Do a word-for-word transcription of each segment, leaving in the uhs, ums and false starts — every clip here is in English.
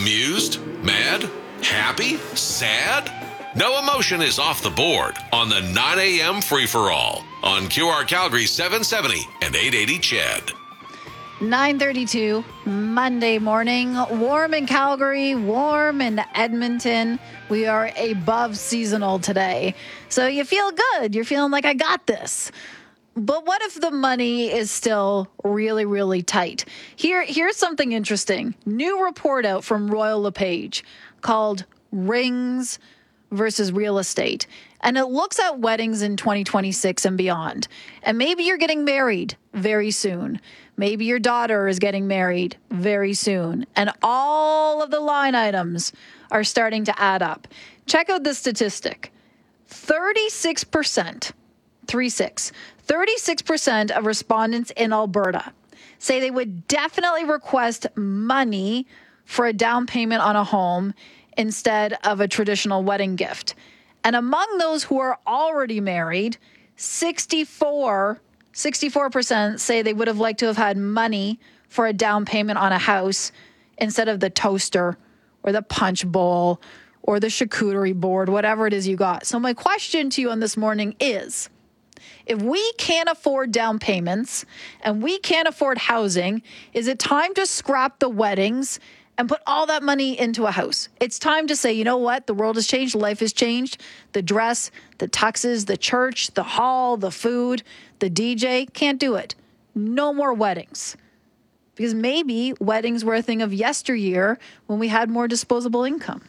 Amused? Mad? Happy? Sad? No emotion is off the board on the nine a.m. free-for-all on Q R Calgary seven seventy and eight eighty C H E D. nine thirty-two, Monday morning. Warm in Calgary, warm in Edmonton. We are above seasonal today. So you feel good. You're feeling like I got this. But what if the money is still really, really tight? Here, here's something interesting. New report out from Royal LePage called Rings versus Real Estate. And it looks at weddings in twenty twenty-six and beyond. And maybe you're getting married very soon. Maybe your daughter is getting married very soon. And all of the line items are starting to add up. Check out this statistic. thirty-six percent, three six, thirty-six percent of respondents in Alberta say they would definitely request money for a down payment on a home instead of a traditional wedding gift. And among those who are already married, sixty-four, sixty-four percent say they would have liked to have had money for a down payment on a house instead of the toaster or the punch bowl or the charcuterie board, whatever it is you got. So my question to you on this morning is, if we can't afford down payments and we can't afford housing, is it time to scrap the weddings and put all that money into a house? It's time to say, you know what? The world has changed. Life has changed. The dress, the tuxes, the church, the hall, the food, the D J. Can't do it. No more weddings. Because maybe weddings were a thing of yesteryear when we had more disposable income.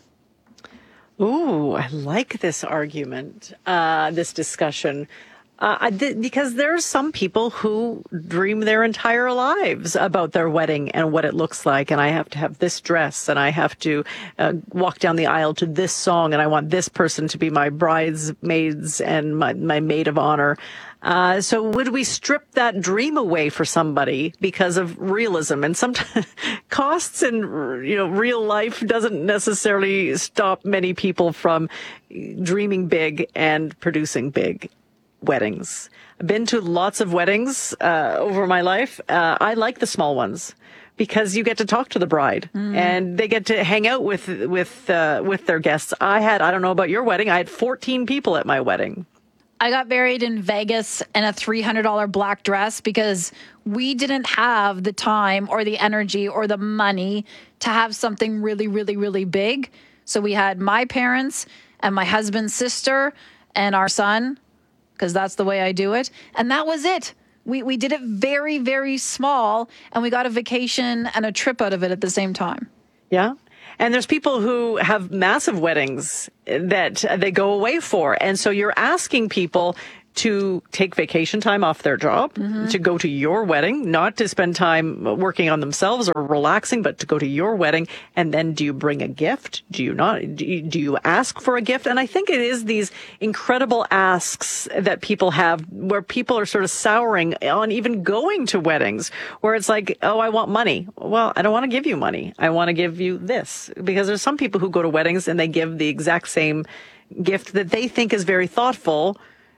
Ooh, I like this argument, uh, this discussion. Uh, th- because there are some people who dream their entire lives about their wedding and what it looks like. And I have to have this dress and I have to uh, walk down the aisle to this song and I want this person to be my bridesmaids and my, my maid of honor. Uh, so would we strip that dream away for somebody because of realism? And sometimes costs in, you know, real life doesn't necessarily stop many people from dreaming big and producing big weddings. I've been to lots of weddings uh, over my life. Uh, I like the small ones because you get to talk to the bride mm. and they get to hang out with with uh, with their guests. I had, I don't know about your wedding, I had fourteen people at my wedding. I got married in Vegas in a three hundred dollars black dress because we didn't have the time or the energy or the money to have something really, really, really big. So we had my parents and my husband's sister and our son, because that's the way I do it. And that was it. We we did it very, very small, and we got a vacation and a trip out of it at the same time. Yeah. And there's people who have massive weddings that they go away for. And so you're asking people to take vacation time off their job, mm-hmm. to go to your wedding, not to spend time working on themselves or relaxing, but to go to your wedding. And then do you bring a gift? Do you not? Do you, do you ask for a gift? And I think it is these incredible asks that people have where people are sort of souring on even going to weddings, where it's like, oh, I want money. Well, I don't want to give you money. I want to give you this. Because there's some people who go to weddings and they give the exact same gift that they think is very thoughtful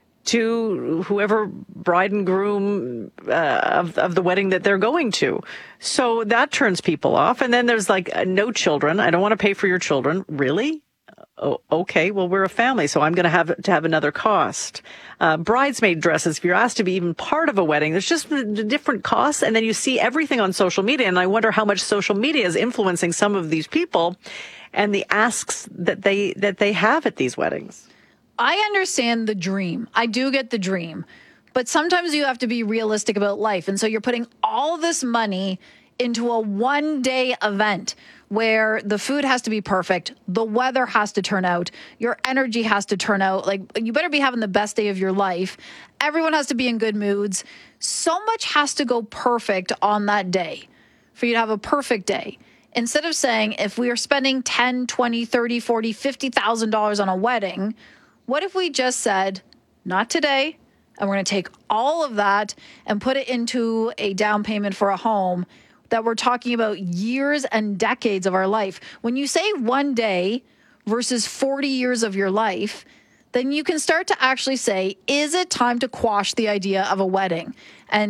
to whoever bride and groom uh, of, of the wedding that they're going to. So that turns people off. And then there's like uh, no children. I don't want to pay for your children. Really? Oh, okay. Well, we're a family, so I'm going to have to have another cost. Uh, bridesmaid dresses, if you're asked to be even part of a wedding, there's just the, the different costs. And then you see everything on social media. And I wonder how much social media is influencing some of these people and the asks that they, that they have at these weddings. I understand the dream. I do get the dream. But sometimes you have to be realistic about life. And so you're putting all this money into a one-day event where the food has to be perfect, the weather has to turn out, your energy has to turn out. Like, you better be having the best day of your life. Everyone has to be in good moods. So much has to go perfect on that day for you to have a perfect day. Instead of saying, if we are spending ten, twenty, thirty, forty, fifty thousand dollars on a wedding, what if we just said, not today, and we're going to take all of that and put it into a down payment for a home that we're talking about years and decades of our life. When you say one day versus forty years of your life, then you can start to actually say, is it time to quash the idea of a wedding? And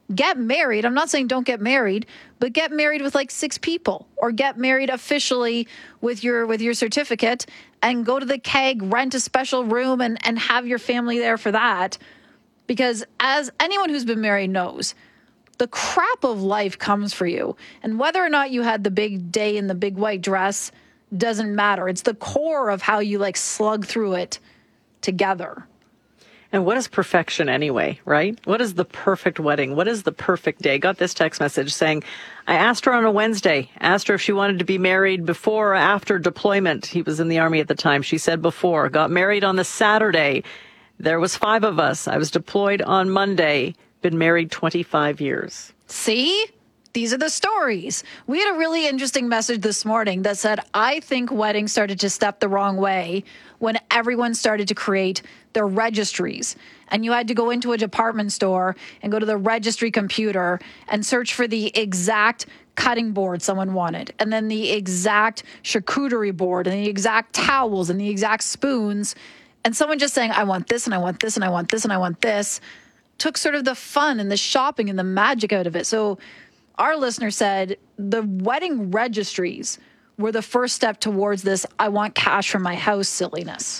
get married. I'm not saying don't get married, but get married with like six people, or get married officially with your with your certificate and go to the keg, rent a special room and, and have your family there for that. Because as anyone who's been married knows, the crap of life comes for you. And whether or not you had the big day in the big white dress doesn't matter. It's the core of how you like slug through it together. And what is perfection anyway, right? What is the perfect wedding? What is the perfect day? Got this text message saying, I asked her on a Wednesday, asked her if she wanted to be married before or after deployment. He was in the Army at the time. She said before. Got married on the Saturday. There was five of us. I was deployed on Monday. Been married twenty-five years. See? These are the stories. We had a really interesting message this morning that said, I think weddings started to step the wrong way when everyone started to create their registries. And you had to go into a department store and go to the registry computer and search for the exact cutting board someone wanted, and then the exact charcuterie board, and the exact towels, and the exact spoons. And someone just saying, I want this, and I want this, and I want this, and I want this, took sort of the fun and the shopping and the magic out of it. So our listener said the wedding registries were the first step towards this I want cash for my house silliness.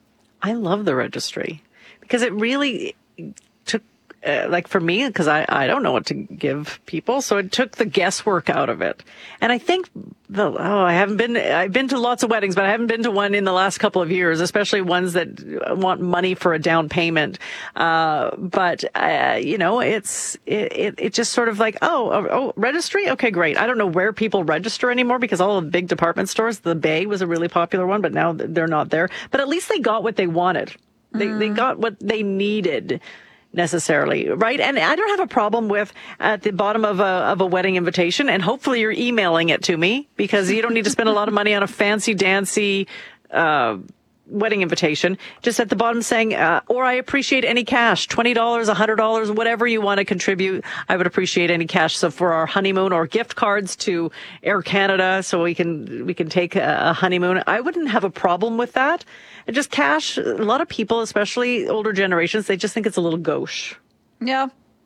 I love the registry because it really took, uh, like for me, because I, I don't know what to give people. So it took the guesswork out of it. And I think, the, oh, I haven't been, I've been to lots of weddings, but I haven't been to one in the last couple of years, especially ones that want money for a down payment. Uh, but, uh, you know, it's, it, it, it just sort of like, oh, oh, oh, registry? Okay, great. I don't know where people register anymore because all the big department stores, the Bay was a really popular one, but now they're not there. But at least they got what they wanted. They, mm. they got what they needed. Necessarily, right? And I don't have a problem with at the bottom of a of a wedding invitation, and hopefully you're emailing it to me because you don't need to spend a lot of money on a fancy dancy uh wedding invitation. Just at the bottom saying, uh, or I appreciate any cash, twenty dollars, one hundred dollars, whatever you want to contribute. I would appreciate any cash. So for our honeymoon, or gift cards to Air Canada, so we can we can take a, a honeymoon. I wouldn't have a problem with that. And just cash, a lot of people, especially older generations, they just think it's a little gauche. Yeah.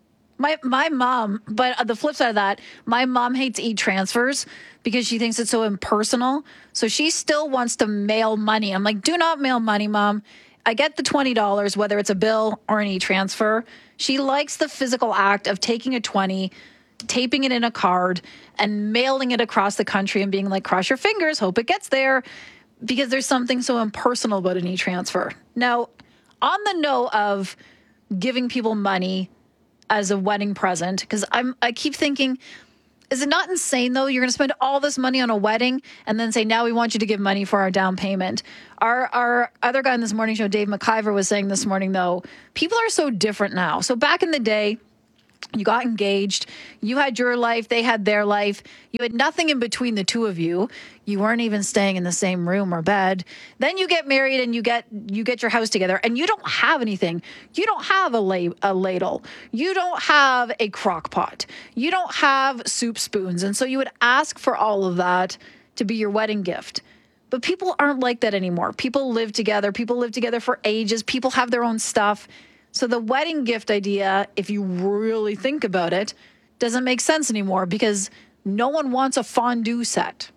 My my mom, but the flip side of that, my mom hates e-transfers because she thinks it's so impersonal. So she still wants to mail money. I'm like, do not mail money, Mom. I get the twenty dollars, whether it's a bill or an e-transfer. She likes the physical act of taking a twenty, taping it in a card, and mailing it across the country and being like, cross your fingers, hope it gets there. Because there's something so impersonal about an e-transfer. Now, on the note of giving people money as a wedding present, because I'm I keep thinking, is it not insane though? You're going to spend all this money on a wedding and then say, now we want you to give money for our down payment. Our our other guy in this morning show, Dave McIver, was saying this morning though, people are so different now. So back in the day, you got engaged, you had your life, they had their life. You had nothing in between the two of you. You weren't even staying in the same room or bed. Then you get married and you get you get your house together and you don't have anything. You don't have a, la- a ladle. You don't have a crock pot. You don't have soup spoons. And so you would ask for all of that to be your wedding gift. But people aren't like that anymore. People live together. People live together for ages. People have their own stuff. So the wedding gift idea, if you really think about it, doesn't make sense anymore because no one wants a fondue set.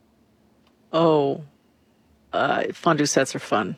Oh, uh, fondue sets are fun.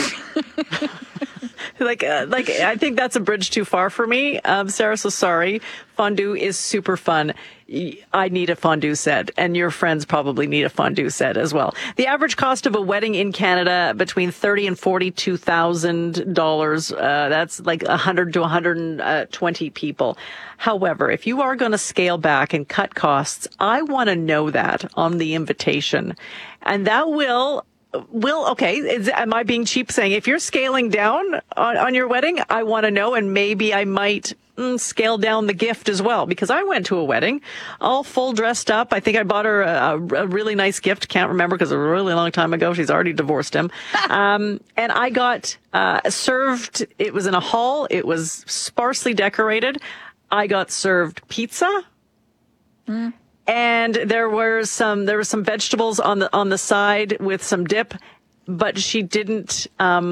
like, uh, like I think that's a bridge too far for me, um, Sarah. So sorry. Fondue is super fun. I need a fondue set, and your friends probably need a fondue set as well. The average cost of a wedding in Canada between thirty and forty-two thousand dollars. Uh, that's like a hundred to one hundred twenty people. However, if you are going to scale back and cut costs, I want to know that on the invitation, and that will. Will, okay, is, am I being cheap saying if you're scaling down on, on your wedding, I want to know, and maybe I might mm, scale down the gift as well, because I went to a wedding all full dressed up. I think I bought her a, a really nice gift. Can't remember because it was a really long time ago. She's already divorced him. um, and I got uh, served, it was in a hall. It was sparsely decorated. I got served pizza. Mm. And there were some there were some vegetables on the on the side with some dip, but she didn't um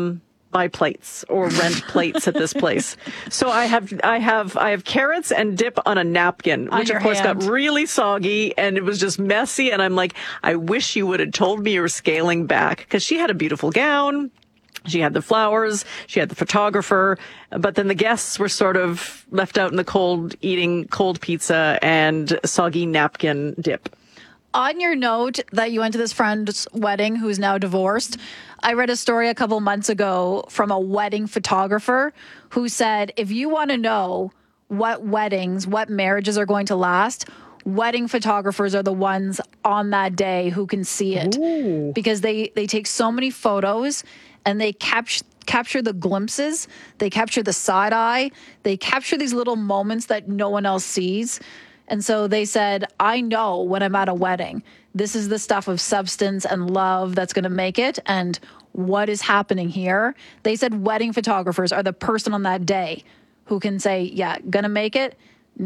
buy plates or rent plates at this place. So I have I have I have carrots and dip on a napkin, On which your of course hand. got really soggy and it was just messy. And I'm like, I wish you would have told me you were scaling back, because she had a beautiful gown. She had the flowers, she had the photographer, but then the guests were sort of left out in the cold, eating cold pizza and soggy napkin dip. On your note that you went to this friend's wedding who's now divorced, I read a story a couple months ago from a wedding photographer who said, if you want to know what weddings, what marriages are going to last, wedding photographers are the ones on that day who can see it. Ooh. Because they, they take so many photos and they capture capture the glimpses, they capture the side eye, they capture these little moments that no one else sees. And so they said, I know when I'm at a wedding, this is the stuff of substance and love that's going to make it. And what is happening here? They said wedding photographers are the person on that day who can say, yeah, going to make it.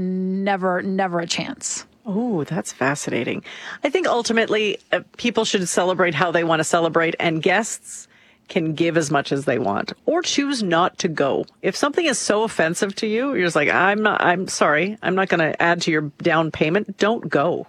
Never, never a chance. Oh, that's fascinating. I think ultimately uh, people should celebrate how they want to celebrate, and guests can give as much as they want or choose not to go. If something is so offensive to you, you're just like, I'm not, I'm sorry, I'm not going to add to your down payment. Don't go.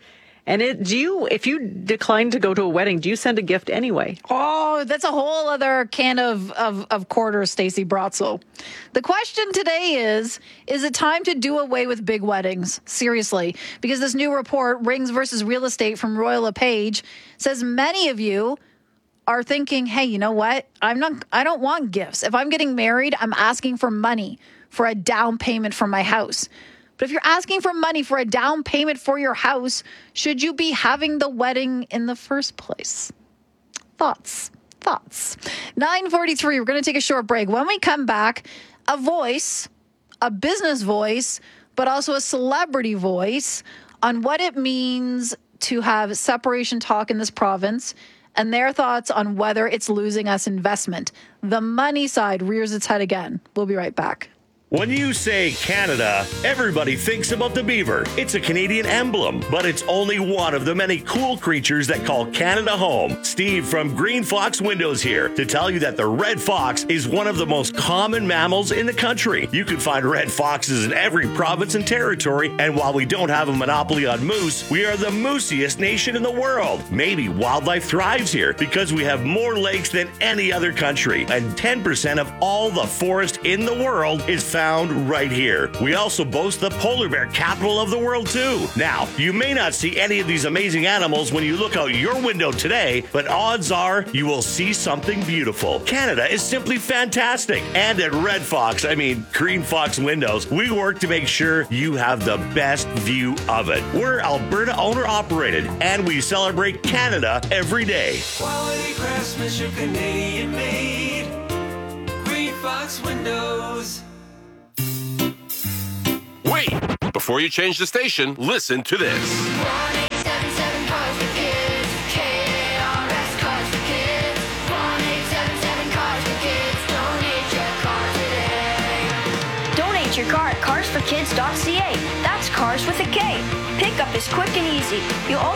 And it, do you, if you decline to go to a wedding, do you send a gift anyway? Oh, that's a whole other can of, of, of quarters, Stacey Brotzel. The question today is, is it time to do away with big weddings? Seriously, because this new report, Rings versus Real Estate from Royal LePage, says many of you are thinking, hey, you know what? I'm not, I don't want gifts. If I'm getting married, I'm asking for money for a down payment for my house. But if you're asking for money for a down payment for your house, should you be having the wedding in the first place? Thoughts? Thoughts? nine forty-three, we're going to take a short break. When we come back, a voice, a business voice, but also a celebrity voice on what it means to have separation talk in this province and their thoughts on whether it's losing us investment. The money side rears its head again. We'll be right back. When you say Canada, everybody thinks about the beaver. It's a Canadian emblem, but it's only one of the many cool creatures that call Canada home. Steve from Green Fox Windows here to tell you that the red fox is one of the most common mammals in the country. You can find red foxes in every province and territory, and while we don't have a monopoly on moose, we are the moosiest nation in the world. Maybe wildlife thrives here because we have more lakes than any other country, and ten percent of all the forest in the world is found found right here. We also boast the polar bear capital of the world too. Now, you may not see any of these amazing animals when you look out your window today, but odds are you will see something beautiful. Canada is simply fantastic. And at Red Fox, I mean Green Fox Windows, we work to make sure you have the best view of it. We're Alberta owner operated, and we celebrate Canada every day. Quality craftsmanship, Canadian made. Green Fox Windows. Wait! Before you change the station, listen to this. one eight seven seven Cars for Kids. K A R S Cars for Kids. one eight seven seven Cars for Kids. Donate your car today. Donate your car at cars for kids dot c a. That's cars with a K. Pickup is quick and easy. You'll also